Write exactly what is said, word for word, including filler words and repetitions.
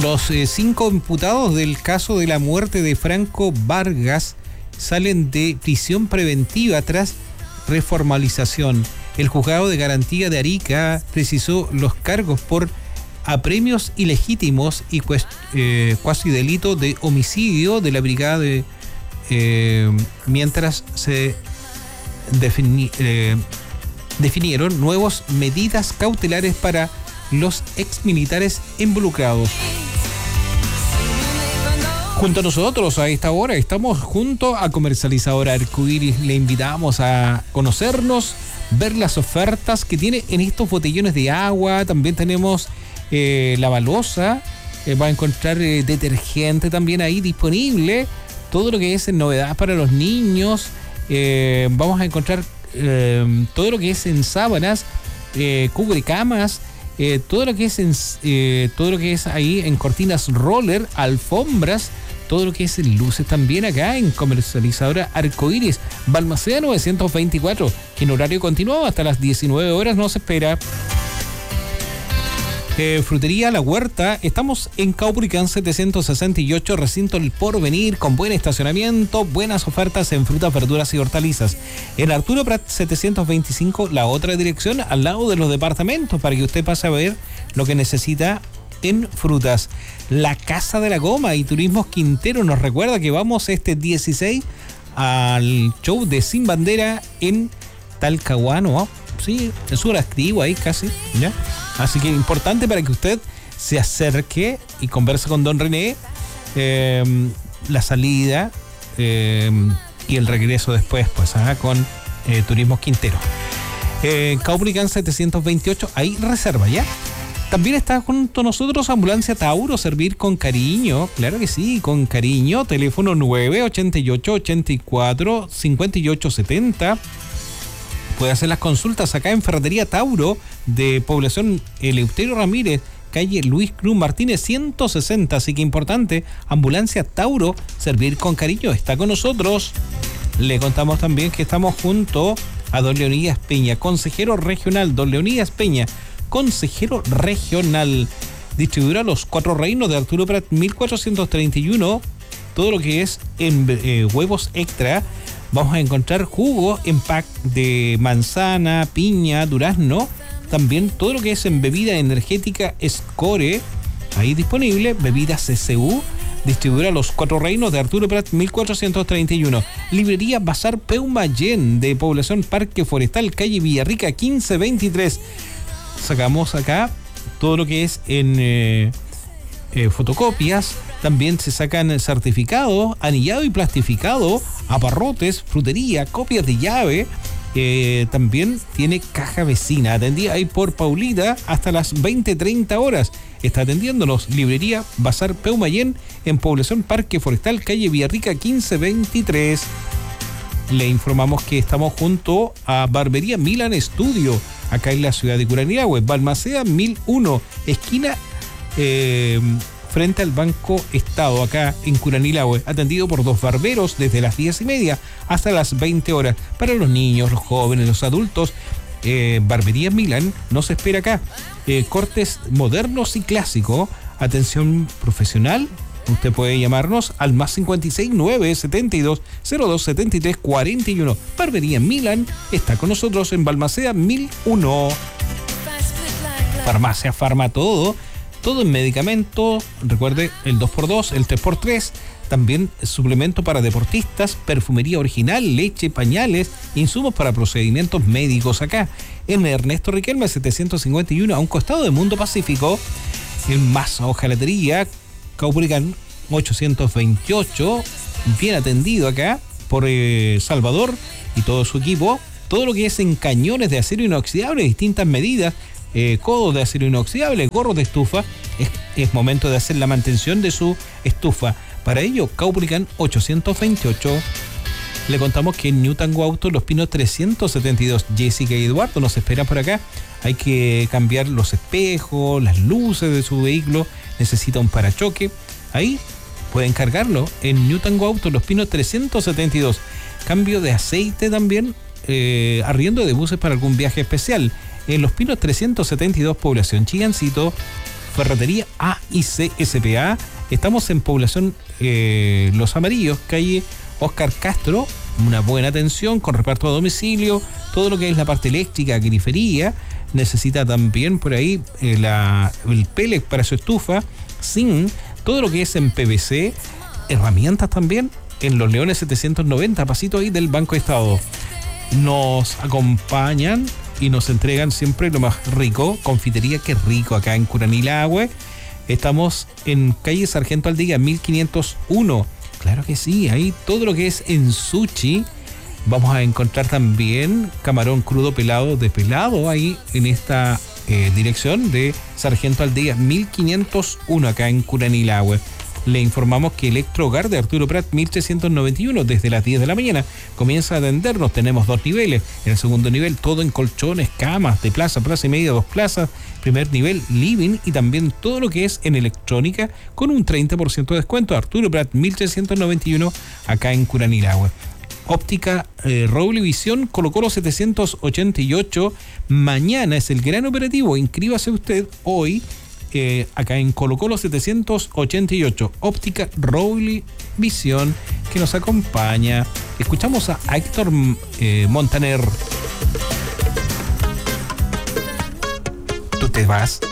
Los eh, cinco imputados del caso de la muerte de Franco Vargas salen de prisión preventiva tras reformalización. El juzgado de garantía de Arica precisó los cargos por apremios ilegítimos y cuest, eh, cuasi delito de homicidio de la brigada de eh, mientras se defini, eh, definieron nuevas medidas cautelares para los exmilitares involucrados. Junto a nosotros a esta hora estamos junto a Comercializadora Arcoiris. Le invitamos a conocernos, ver las ofertas que tiene en estos botellones de agua. También tenemos eh, la balosa, eh, va a encontrar eh, detergente también ahí disponible. Todo lo que es en novedad para los niños. Eh, vamos a encontrar eh, todo lo que es en sábanas, eh, cubrecamas. Eh, todo lo que es en, eh, todo lo que es ahí en cortinas roller, alfombras, todo lo que es en luces también acá en Comercializadora Arcoiris, Balmaceda novecientos veinticuatro, que en horario continuado hasta las diecinueve horas nos espera. Eh, Frutería La Huerta, estamos en Caupolicán setecientos sesenta y ocho, recinto El Porvenir, con buen estacionamiento, buenas ofertas en frutas, verduras y hortalizas. En Arturo Prat setecientos veinticinco, la otra dirección, al lado de los departamentos, para que usted pase a ver lo que necesita en frutas. La Casa de la Goma y Turismos Quintero nos recuerda que vamos este dieciséis al show de Sin Bandera en Talcahuano, sí, en su activo ahí casi, ¿ya? Así que importante para que usted se acerque y converse con don René, eh, la salida eh, y el regreso después, pues, ¿ah? con eh, Turismos Quintero. Eh, Caupolicán setecientos veintiocho, ahí reserva, ¿ya? También está junto a nosotros Ambulancia Tauro, servir con cariño, claro que sí, con cariño. Teléfono nueve ochenta y ocho, ochenta y cuatro, cincuenta y ocho setenta. Puede hacer las consultas acá en Ferretería Tauro de población Eleuterio Ramírez, calle Luis Cruz Martínez ciento sesenta. Así que importante, Ambulancia Tauro, servir con cariño, está con nosotros. Le contamos también que estamos junto a don Leonidas Peña, consejero regional. Don Leonidas Peña, consejero regional, distribuidora Los Cuatro Reinos de Arturo Prat mil cuatrocientos treinta y uno. Todo lo que es en eh, huevos extra. Vamos a encontrar jugo en pack de manzana, piña, durazno. También todo lo que es en bebida energética Score, ahí disponible. Bebida C C U, distribuidora Los Cuatro Reinos de Arturo Prat mil cuatrocientos treinta y uno. Librería Bazar Peumayén de población Parque Forestal, calle Villarrica quince veintitrés. Sacamos acá todo lo que es en eh, eh, fotocopias. También se sacan certificados, anillado y plastificado, abarrotes, frutería, copias de llave. Eh, también tiene caja vecina, atendida ahí por Paulita hasta las veinte treinta horas. Está atendiéndonos Librería Bazar Peumayén en población Parque Forestal, calle Villarrica quince veintitrés. Le informamos que estamos junto a Barbería Milan Studio, acá en la ciudad de Curanilahue, Balmaceda mil uno, esquina eh, frente al Banco Estado, acá en Curanilahue, atendido por dos barberos desde las diez y media hasta las veinte horas. Para los niños, los jóvenes, los adultos, eh, Barbería Milan nos espera acá. Eh, cortes modernos y clásicos, atención profesional. Usted puede llamarnos al más cincuenta y seis, nueve setenta y dos, cero dos setenta y tres, cuarenta y uno. Barbería Milan está con nosotros en Balmaceda mil uno. Farmacia Farma Todo. Todo en medicamentos, recuerde el dos por dos, el tres por tres, también suplemento para deportistas, perfumería original, leche, pañales, insumos para procedimientos médicos acá en Ernesto Riquelme setecientos cincuenta y uno, a un costado de Mundo Pacífico. En Masa Hojalatería, Caupolicán ochocientos veintiocho, bien atendido acá por eh, Salvador y todo su equipo. Todo lo que es en cañones de acero inoxidable, distintas medidas, Eh, codos de acero inoxidable, gorros de estufa. Es, es momento de hacer la mantención de su estufa. Para ello, Caupolicán ochocientos veintiocho. Le contamos que en Newtango Auto, Los Pinos trescientos setenta y dos, Jessica y Eduardo nos esperan por acá. Hay que cambiar los espejos, las luces de su vehículo, necesita un parachoque. Ahí pueden cargarlo en Newtango Auto, Los Pinos trescientos setenta y dos. Cambio de aceite también, eh, arriendo de buses para algún viaje especial. En Los Pinos trescientos setenta y dos, población Chigancito, Ferretería A y C S P A. Estamos en población eh, Los Amarillos, calle Oscar Castro. Una buena atención con reparto a domicilio, todo lo que es la parte eléctrica, grifería. Necesita también por ahí eh, la, el pellet para su estufa, zinc, todo lo que es en P V C, herramientas también en Los Leones setecientos noventa, pasito ahí del Banco Estado. Nos acompañan y nos entregan siempre lo más rico, confitería, qué rico acá en Curanilahue. Estamos en calle Sargento Aldía mil quinientos uno. Claro que sí, ahí todo lo que es en sushi. Vamos a encontrar también camarón crudo pelado de pelado ahí en esta eh, dirección de Sargento Aldea mil quinientos uno acá en Curanilahue. Le informamos que Electro Hogar de Arturo Prat mil trescientos noventa y uno desde las diez de la mañana comienza a atendernos. Tenemos dos niveles. En el segundo nivel todo en colchones, camas de plaza, plaza y media, dos plazas. Primer nivel living y también todo lo que es en electrónica con un treinta por ciento de descuento. Arturo Prat mil trescientos noventa y uno acá en Curanilahue. Óptica eh, Roble Visión Colo Colo setecientos ochenta y ocho. Mañana es el gran operativo. Inscríbase usted hoy eh, acá en Colo Colo setecientos ochenta y ocho. Óptica Roble Visión que nos acompaña. Escuchamos a Héctor eh, Montaner. Tú te vas.